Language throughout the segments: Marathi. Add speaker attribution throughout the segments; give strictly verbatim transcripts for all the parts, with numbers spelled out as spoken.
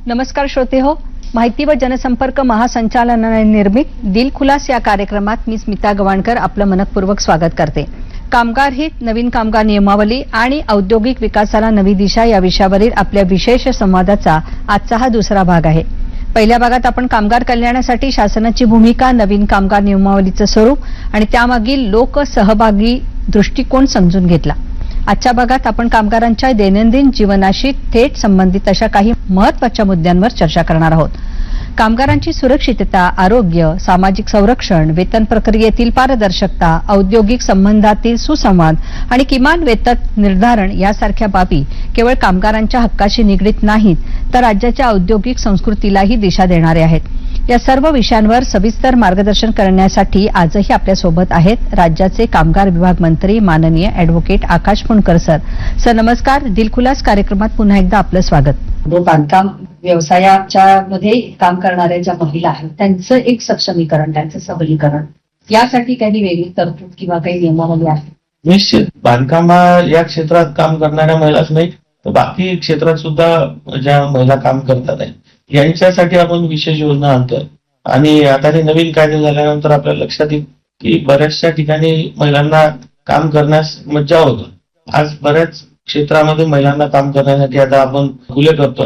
Speaker 1: नमस्कार श्रोते हो, माहिती व जनसंपर्क महासंचालनालय निर्मित दिल खुलास या कार्यक्रमात मी स्मिता गवाणकर आपलं मनपूर्वक स्वागत करते। कामगार हित, नवीन कामगार नियमावली आणि औद्योगिक विकासाला नवी दिशा या विषयावरील आपल्या विशेष संवादाचा आजचा हा दुसरा भाग आहे। पहिल्या भागात आपण कामगार कल्याणासाठी शासनाची भूमिका, नवीन कामगार नियमावलीचं स्वरूप आणि त्यामागील लोकसहभागी दृष्टिकोन समजून घेतला। आजच्या भागात आपण कामगारांच्या दैनंदिन जीवनाशी थेट संबंधित अशा काही महत्त्वाच्या मुद्द्यांवर चर्चा करणार आहोत। कामगारांची सुरक्षितता, आरोग्य, सामाजिक संरक्षण, वेतन प्रक्रियेतील पारदर्शकता, औद्योगिक संबंधातील सुसंवाद आणि किमान वेतन निर्धारण यासारख्या बाबी केवळ कामगारांच्या हक्काशी निगडीत नाहीत, तर राज्याच्या औद्योगिक संस्कृतीलाही दिशा देणारे आहेत। या सर्व विषयांवर सविस्तर मार्गदर्शन करण्यासाठी आजही आपल्यासोबत आहेत राज्याचे कामगार विभाग मंत्री माननीय अॅडव्होकेट आकाश फुंडकर सर। सर नमस्कार, दिलखुलास कार्यक्रमात पुन्हा एकदा आपलं स्वागत।
Speaker 2: बांधकाम व्यवसायाच्या मध्ये काम करणाऱ्या ज्या महिला आहेत त्यांचं एक सक्षमीकरण, त्यांचं सबलीकरण यासाठी काही वेगळी तरतूद किंवा काही नियमावली आहे?
Speaker 3: निश्चित बांधकाम या क्षेत्रात काम करणाऱ्या महिलाच नाही तर बाकी क्षेत्रात सुद्धा ज्या महिला काम करतात आहे यांच्यासाठी आपण विशेष योजना आणतोय। आणि आता हे नवीन कायदे झाल्यानंतर आपल्या लक्षात येईल की बऱ्याचशा ठिकाणी महिलांना काम करण्यास मज्जा होतो। आज बऱ्याच क्षेत्रामध्ये महिलांना काम करण्यासाठी आता आपण खुले करतोय।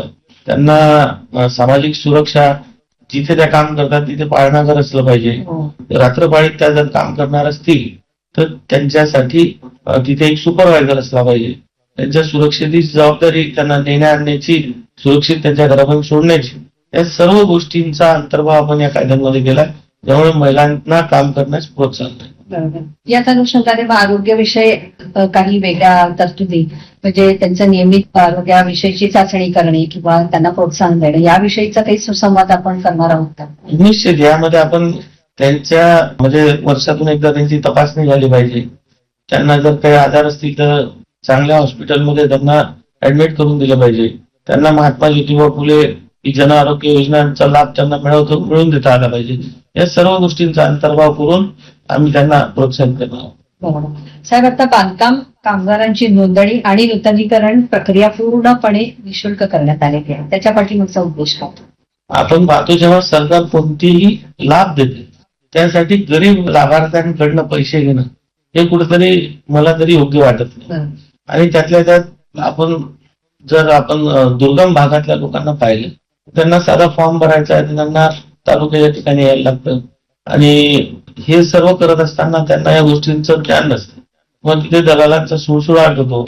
Speaker 3: त्यांना सामाजिक सुरक्षा जिथे त्या काम करतात तिथे पाळणाघर असलं पाहिजे। रात्रपाळीत त्या जर काम करणार असतील तर त्यांच्यासाठी तिथे एक सुपरवायझर असला पाहिजे। त्यांच्या सुरक्षेची जबाबदारी त्यांना नेण्या आणण्याची, सुरक्षित त्यांच्या घरापर्यंत सोडण्याची, या सर्व गोष्टींचा अंतर्भाव आपण या कायद्यांमध्ये केला, ज्यामुळे महिलांना काम करण्यास प्रोत्साहन आहे।
Speaker 2: बरोबर। याच अनुषंगाने आरोग्याविषयी काही वेगळ्या तरतुदी, म्हणजे त्यांचं नियमित आरोग्याविषयीची चाचणी करणे किंवा त्यांना प्रोत्साहन देणे याविषयीचा काही सुसंवाद आपण करणार आहोत का?
Speaker 3: निश्चित यामध्ये आपण त्यांच्या म्हणजे वर्षातून एकदा त्यांची तपासणी झाली पाहिजे। त्यांना जर काही आजार असतील तर चांगल्या हॉस्पिटलमध्ये त्यांना ऍडमिट करून दिलं पाहिजे। त्यांना महात्मा ज्योतिबा फुले ही जन आरोग्य योजनांचा लाभ त्यांना मिळवतो मिळवून देता आला पाहिजे। या सर्व गोष्टींचा अंतर्भाव करून आम्ही त्यांना प्रोत्साहित करणार आहोत।
Speaker 2: बरोबर साहेब, आता बांधकाम कामगारांची नोंदणी आणि नूतनीकरण प्रक्रिया पूर्णपणे निशुल्क करण्यात आलेली आहे, त्याच्या पाठीमागचा उद्देश काय?
Speaker 3: आपण पाहतो जेव्हा सरकार कोणतेही लाभ देते त्यासाठी गरीब लाभार्थ्यांकडनं पैसे घेणं हे कुठेतरी मला तरी योग्य वाटत नाही। आणि त्यातल्या त्यात आपण जर आपण दुर्गम भागातल्या लोकांना पाहिलं, त्यांना साधा फॉर्म भरायचा आहे, त्यांना तालुक्याच्या ठिकाणी यायला लागतं आणि हे सर्व करत असताना त्यांना या गोष्टींचं ज्ञान नसतं, मग तिथे दलालांचा सुळसुळाट होतो।